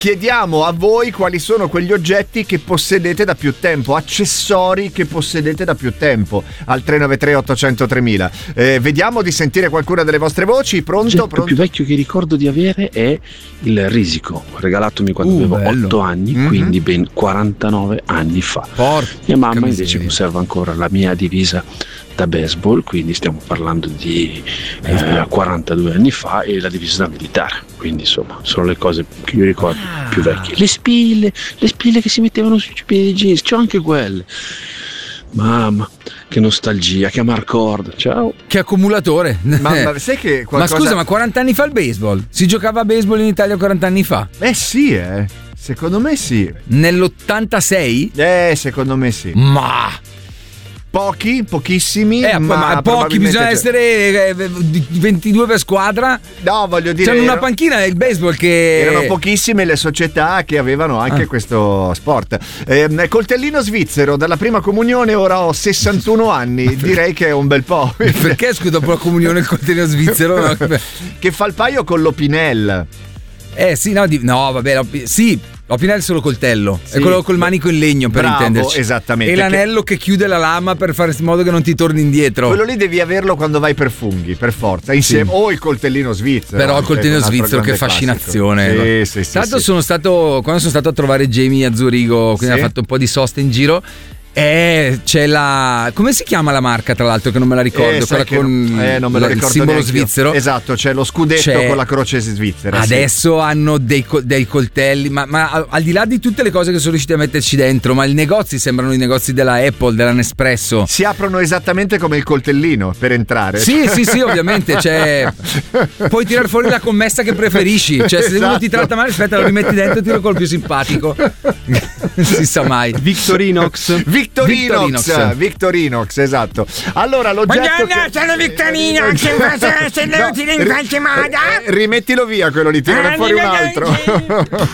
chiediamo a voi quali sono quegli oggetti che possedete da più tempo, accessori che possedete da più tempo, al 393 800 3000. Vediamo di sentire qualcuna delle vostre voci. Pronto? Il più vecchio che ricordo di avere è il risico, regalatomi quando avevo 8 anni, quindi ben 49 anni fa. Mia mamma invece conserva ancora la mia divisa da baseball, quindi stiamo parlando di 42 anni fa, e la divisa da militare, quindi insomma sono le cose che io ricordo più vecchie. Le spille che si mettevano sui piedi jeans, c'ho anche quelle. Mamma, che nostalgia, che amarcord, ciao. Che accumulatore. Ma sai che qualcosa... Ma scusa, ma 40 anni fa il baseball? Si giocava a baseball in Italia 40 anni fa? Sì, secondo me sì. Nell'86? Secondo me sì. Ma... pochissimi, ma pochi, bisogna essere 22 per squadra. No, voglio dire, c'è una panchina del baseball che erano pochissime le società che avevano anche questo sport. Coltellino svizzero dalla prima comunione, ora ho 61 anni, direi che è un bel po'. Perché scusa, dopo la comunione il coltellino svizzero? Che fa il paio con l'Opinel. Sì, L'Opinel è solo coltello, sì, è quello col manico in legno, per intenderci. Esattamente. E l'anello che chiude la lama per fare in modo che non ti torni indietro. Quello lì devi averlo quando vai per funghi, per forza, insieme, o il coltellino svizzero. Però il coltellino svizzero, che fascinazione. Sì. Tanto quando sono stato a trovare Jamie a Zurigo, quindi ha fatto un po' di sosta in giro. C'è la, come si chiama la marca, tra l'altro, che non me la ricordo, quella con non me lo ricordo, il simbolo svizzero. Esatto, c'è lo scudetto con la croce svizzera. Adesso hanno dei coltelli, ma al di là di tutte le cose che sono riusciti a metterci dentro, ma i negozi sembrano i negozi della Apple, della Nespresso. Si aprono esattamente come il coltellino per entrare. Sì, ovviamente. Puoi tirare fuori la commessa che preferisci. Cioè, se uno ti tratta male, aspetta, lo rimetti dentro e tiro col più simpatico. Si sa mai. Victorinox, esatto. Allora, l'oggetto sono Victorinox, se ne utile in qualche modo. Rimettilo via quello lì, tirane fuori un altro.